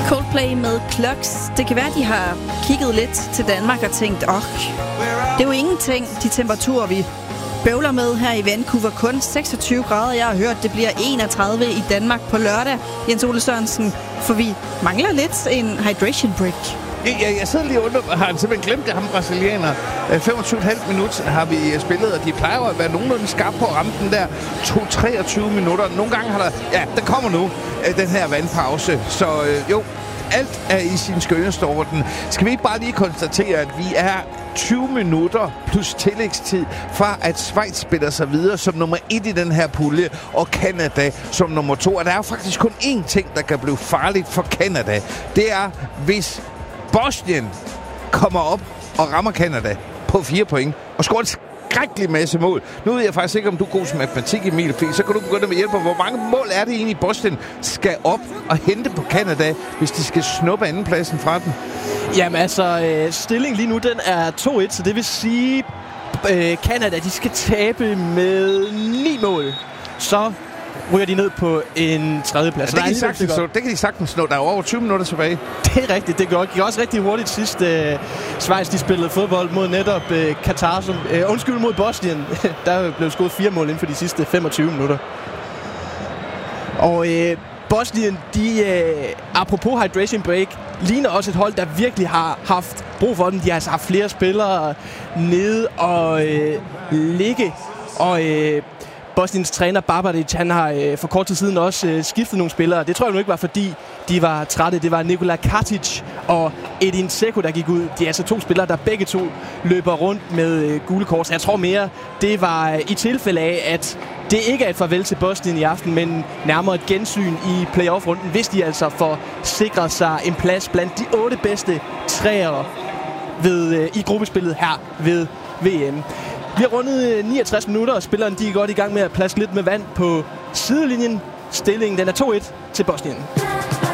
Coldplay med Clocks. Det kan være, de har kigget lidt til Danmark og tænkt, det er jo ingenting, de temperaturer, vi bøvler med her i Vancouver. Kun 26 grader. Jeg har hørt, det bliver 31 i Danmark på lørdag, Jens Ole Sørensen, for vi mangler lidt en hydration break. Jeg sidder lige under, har han simpelthen glemt det, ham brasilianer. 25,5 minutter har vi spillet, og de plejer at være nogenlunde skarpe på at ramme den der 23 minutter. Nogle gange har der kommer nu, den her vandpause. Så jo, alt er i sin skønneste orden. Skal vi ikke bare lige konstatere, at vi er 20 minutter plus tillægstid fra, at Schweiz spiller sig videre som nummer 1 i den her pulje, og Canada som nummer 2. Og der er jo faktisk kun én ting, der kan blive farligt for Canada. Det er, hvis Bosnien kommer op og rammer Canada på 4 point og scorer en skrækkelig masse mål. Nu ved jeg faktisk ikke, om du er god som matematik, Emil, fordi så kan du begynde med hjælp. Hvor mange mål er det egentlig, Bosnien skal op og hente på Canada, hvis de skal snuppe andenpladsen fra den? Jamen altså, stillingen lige nu, den er 2-1, så det vil sige, Canada, de skal tabe med 9 mål. Så ryger de ned på en tredjeplads. Ja, det kan de sagtens nå. Der er over 20 minutter tilbage. Det er rigtigt. Det gik også rigtig hurtigt sidst. Schweiz, de spillede fodbold mod netop Katar. Mod Bosnien. Der blev scoret 4 mål inden for de sidste 25 minutter. Og Bosnien, de apropos hydration break, ligner også et hold, der virkelig har haft brug for den. De har altså haft flere spillere nede og ligge. Og Bosniens træner Barbaric, han har for kort tid siden også skiftet nogle spillere. Det tror jeg nu ikke var, fordi de var trætte. Det var Nikola Katic og Edin Dzeko, der gik ud. De er altså 2 spillere, der begge to løber rundt med gule kort. Jeg tror mere, det var i tilfælde af, at det ikke er et farvel til Bosnien i aften, men nærmere et gensyn i playoff-runden, hvis de altså får sikret sig en plads blandt de 8 bedste træere i gruppespillet her ved VM. Vi har rundet 69 minutter, og spillerne de er godt i gang med at plaske lidt med vand på sidelinjen. Stillingen den er 2-1 til Bosnien.